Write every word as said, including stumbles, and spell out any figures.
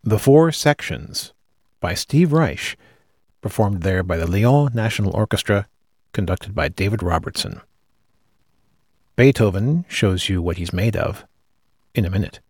The Four Sections by Steve Reich, performed there by the Lyon National Orchestra, conducted by David Robertson. Beethoven shows you what he's made of in a minute.